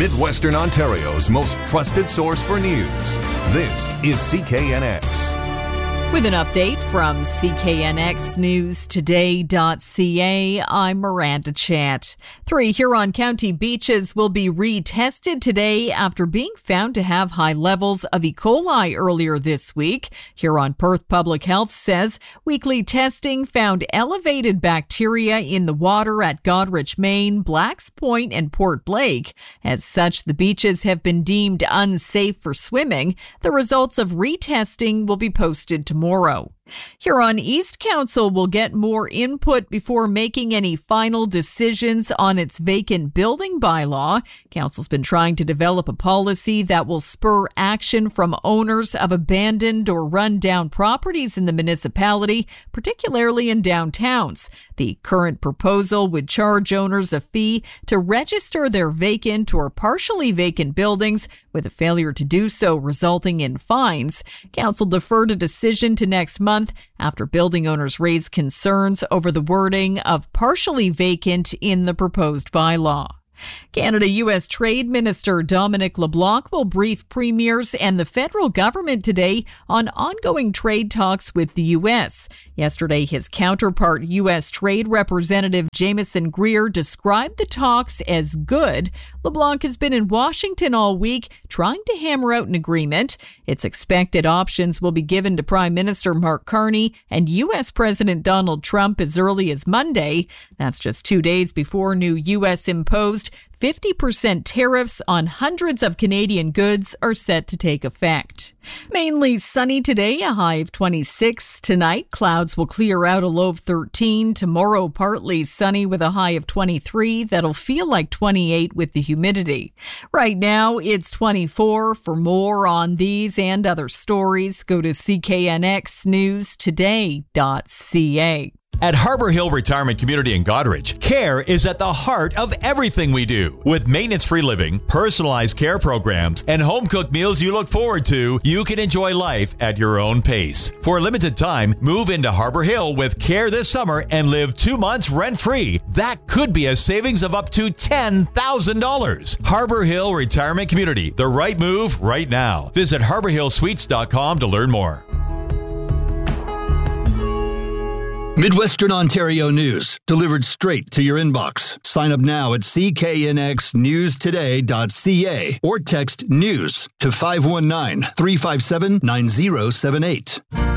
Midwestern Ontario's most trusted source for news. This is CKNX. With an update from CKNXNewsToday.ca, I'm Miranda Chat. 3 Huron County beaches will be retested today after being found to have high levels of E. coli earlier this week. Huron-Perth Public Health says weekly testing found elevated bacteria in the water at Goderich, Maine, Blacks Point, and Port Blake. As such, the beaches have been deemed unsafe for swimming. The results of retesting will be posted tomorrow. Huron East Council will get more input before making any final decisions on its vacant building bylaw. Council's been trying to develop a policy that will spur action from owners of abandoned or run-down properties in the municipality, particularly in downtowns. The current proposal would charge owners a fee to register their vacant or partially vacant buildings, with a failure to do so resulting in fines. Council deferred a decision to next month after building owners raised concerns over the wording of partially vacant in the proposed bylaw. Canada-U.S. Trade Minister Dominic LeBlanc will brief premiers and the federal government today on ongoing trade talks with the U.S. Yesterday, his counterpart, U.S. Trade Representative Jameson Greer, described the talks as good. LeBlanc has been in Washington all week trying to hammer out an agreement. It's expected options will be given to Prime Minister Mark Carney and U.S. President Donald Trump as early as Monday. That's just 2 days before new U.S. imposed 50% tariffs on hundreds of Canadian goods are set to take effect. Mainly sunny today, a high of 26. Tonight, clouds will clear out, a low of 13. Tomorrow, partly sunny with a high of 23. That'll feel like 28 with the humidity. Right now, it's 24. For more on these and other stories, go to CKNXNewsToday.ca. At Harbor Hill Retirement Community in Goderich, care is at the heart of everything we do. With maintenance-free living, personalized care programs, and home-cooked meals you look forward to, you can enjoy life at your own pace. For a limited time, move into Harbor Hill with care this summer and live 2 months rent-free. That could be a savings of up to $10,000. Harbor Hill Retirement Community, the right move right now. Visit harborhillsuites.com to learn more. Midwestern Ontario news, delivered straight to your inbox. Sign up now at CKNXNewsToday.ca or text NEWS to 519-357-9078.